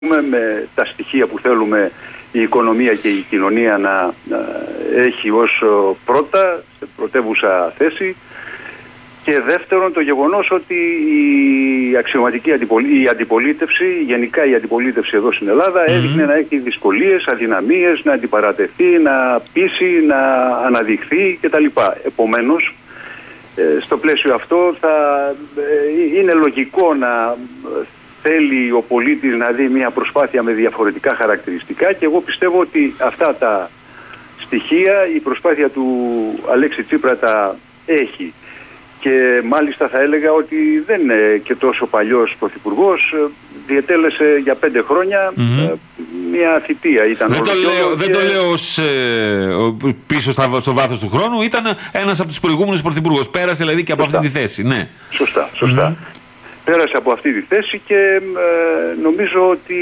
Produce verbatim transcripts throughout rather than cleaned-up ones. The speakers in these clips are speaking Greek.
με τα στοιχεία που θέλουμε η οικονομία και η κοινωνία να, να έχει ως πρώτα, σε πρωτεύουσα θέση. Και δεύτερον, το γεγονός ότι η αξιωματική αντιπολί... η αντιπολίτευση, γενικά η αντιπολίτευση εδώ στην Ελλάδα, mm-hmm. έδειχνε να έχει δυσκολίες, αδυναμίες, να αντιπαρατεθεί, να πείσει, να αναδειχθεί κτλ. Επομένως, στο πλαίσιο αυτό θα είναι λογικό να θέλει ο πολίτης να δει μια προσπάθεια με διαφορετικά χαρακτηριστικά, και εγώ πιστεύω ότι αυτά τα στοιχεία η προσπάθεια του Αλέξη Τσίπρα τα έχει. Και μάλιστα θα έλεγα ότι δεν είναι και τόσο παλιός πρωθυπουργός, διετέλεσε για πέντε χρόνια mm-hmm. μια θητεία. Ήταν δεν, το λέω, και... δεν το λέω ως, ε, πίσω στα, στο βάθος του χρόνου, ήταν ένας από τους προηγούμενους πρωθυπουργούς. Πέρασε δηλαδή και από σωστά. αυτή τη θέση. Ναι. Σωστά, σωστά. Mm-hmm. Πέρασε από αυτή τη θέση και ε, νομίζω ότι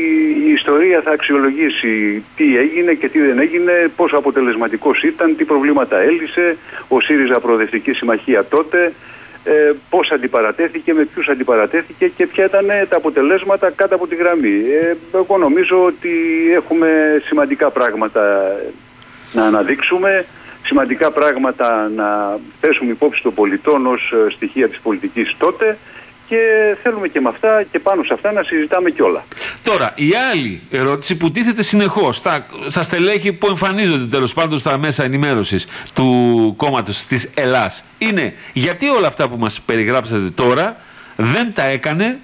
η ιστορία θα αξιολογήσει τι έγινε και τι δεν έγινε, πόσο αποτελεσματικός ήταν, τι προβλήματα έλυσε ο ΣΥΡΙΖΑ Προοδευτική Συμμαχία τότε, ε, πώς αντιπαρατέθηκε, με ποιους αντιπαρατέθηκε και ποια ήταν τα αποτελέσματα κάτω από τη γραμμή. Ε, εγώ νομίζω ότι έχουμε σημαντικά πράγματα να αναδείξουμε, σημαντικά πράγματα να θέσουμε υπόψη των πολιτών ως στοιχεία της πολιτικής τότε, και θέλουμε και με αυτά και πάνω σε αυτά να συζητάμε κιόλα. Τώρα, η άλλη ερώτηση που τίθεται συνεχώς στα, στα στελέχη που εμφανίζονται τέλος πάντων στα μέσα ενημέρωσης του κόμματος της Ελλάς είναι γιατί όλα αυτά που μας περιγράψατε τώρα δεν τα έκανε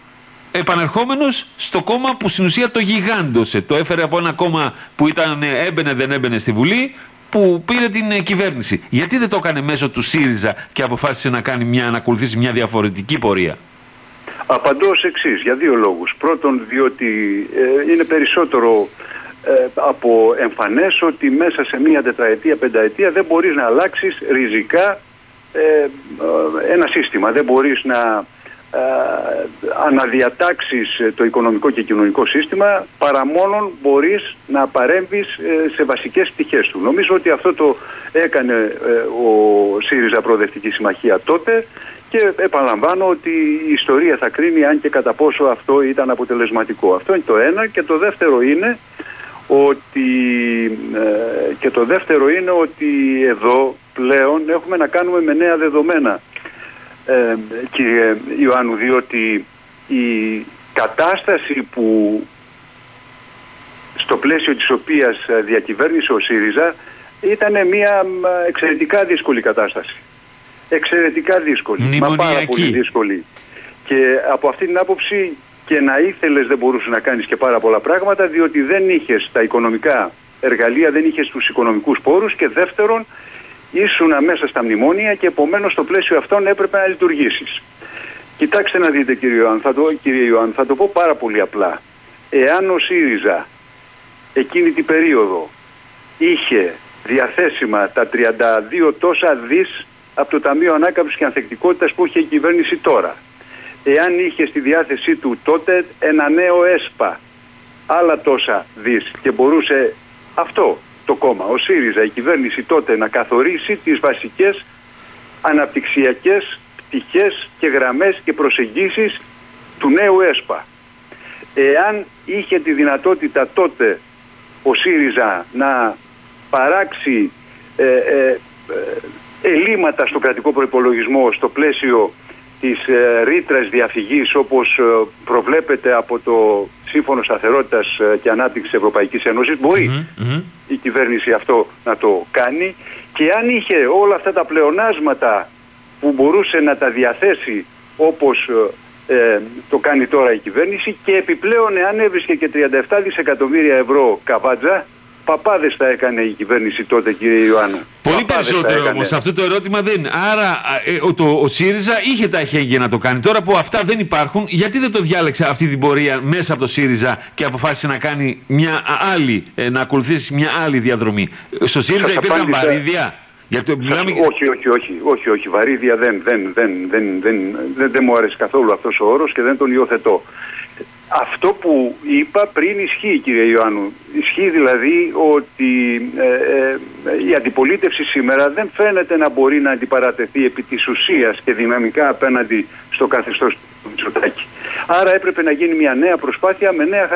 επανερχόμενος στο κόμμα που στην ουσία το γιγάντωσε. Το έφερε από ένα κόμμα που ήταν έμπαινε δεν έμπαινε στη Βουλή, που πήρε την κυβέρνηση. Γιατί δεν το έκανε μέσω του ΣΥΡΙΖΑ και αποφάσισε να, κάνει μια, να ακολουθήσει μια διαφορετική πορεία? Απαντώ ως εξής, για δύο λόγους. Πρώτον, διότι ε, είναι περισσότερο ε, από εμφανές ότι μέσα σε μια τετραετία, πενταετία δεν μπορείς να αλλάξεις ριζικά ε, ε, ένα σύστημα. Δεν μπορείς να ε, αναδιατάξεις το οικονομικό και κοινωνικό σύστημα, παρά μόνον μπορείς να παρέμβεις ε, σε βασικές πτυχές του. Νομίζω ότι αυτό το έκανε ε, ο ΣΥΡΙΖΑ Προοδευτική Συμμαχία τότε, και επαναλαμβάνω ότι η ιστορία θα κρίνει αν και κατά πόσο αυτό ήταν αποτελεσματικό. Αυτό είναι το ένα. Και το δεύτερο είναι ότι, ε, και το δεύτερο είναι ότι εδώ πλέον έχουμε να κάνουμε με νέα δεδομένα, ε, κύριε Ιωάννου, διότι η κατάσταση που στο πλαίσιο της οποίας διακυβέρνησε ο ΣΥΡΙΖΑ ήταν μια εξαιρετικά δύσκολη κατάσταση. Εξαιρετικά δύσκολη, μα πάρα πολύ δύσκολη. Και από αυτή την άποψη και να ήθελες δεν μπορούσε να κάνεις και πάρα πολλά πράγματα, διότι δεν είχες τα οικονομικά εργαλεία, δεν είχες τους οικονομικούς πόρους, και δεύτερον ήσουν μέσα στα μνημόνια και επομένως στο πλαίσιο αυτών έπρεπε να λειτουργήσεις. Κοιτάξτε να δείτε, κύριε Ιωάννη, θα το, κύριε Ιωάννη, θα το πω πάρα πολύ απλά. Εάν ο ΣΥΡΙΖΑ εκείνη την περίοδο είχε διαθέσιμα τα τριάντα δύο τόσα δις από το Ταμείο Ανάκαμψης και Ανθεκτικότητας που είχε η κυβέρνηση τώρα, εάν είχε στη διάθεσή του τότε ένα νέο ΕΣΠΑ, άλλα τόσα δις, και μπορούσε αυτό το κόμμα, ο ΣΥΡΙΖΑ, η κυβέρνηση τότε, να καθορίσει τις βασικές αναπτυξιακές πτυχές και γραμμές και προσεγγίσεις του νέου ΕΣΠΑ, εάν είχε τη δυνατότητα τότε ο ΣΥΡΙΖΑ να παράξει ε, ε, ε, ελλείμματα στο κρατικό προϋπολογισμό στο πλαίσιο της ε, ρήτρας διαφυγής, όπως ε, προβλέπεται από το Σύμφωνο Σταθερότητας και Ανάπτυξης Ευρωπαϊκής Ένωσης, μπορεί mm-hmm. η κυβέρνηση αυτό να το κάνει, και αν είχε όλα αυτά τα πλεονάσματα που μπορούσε να τα διαθέσει όπως ε, το κάνει τώρα η κυβέρνηση, και επιπλέον εάν έβρισκε και τριάντα επτά δισεκατομμύρια ευρώ καβάτζα, παπάδες θα έκανε η κυβέρνηση τότε, κύριε Ιωάννου. Πολύ περισσότερο όμως αυτό το ερώτημα δεν είναι. Άρα ε, ο, το, ο ΣΥΡΙΖΑ είχε τα εχέγγυα να το κάνει. Τώρα που αυτά δεν υπάρχουν, γιατί δεν το διάλεξε αυτή την πορεία μέσα από το ΣΥΡΙΖΑ και αποφάσισε να κάνει μια άλλη, ε, να ακολουθήσει μια άλλη διαδρομή? Στο ΣΥΡΙΖΑ υπήρχαν απάντησα... βαρύδια. Γιατί Σας... μιλάμε... Όχι, όχι, όχι, όχι, όχι. Βαρύδια δεν, δεν, δεν, δεν, δεν, δεν, δεν μου αρέσει καθόλου αυτός ο όρος και δεν τον υιοθετώ. Αυτό που είπα πριν ισχύει, κύριε Ιωάννου. Ισχύει δηλαδή ότι ε, ε, η αντιπολίτευση σήμερα δεν φαίνεται να μπορεί να αντιπαρατεθεί επί της ουσίας και δυναμικά απέναντι στο καθεστώς του Μητσοτάκη. Άρα έπρεπε να γίνει μια νέα προσπάθεια με νέα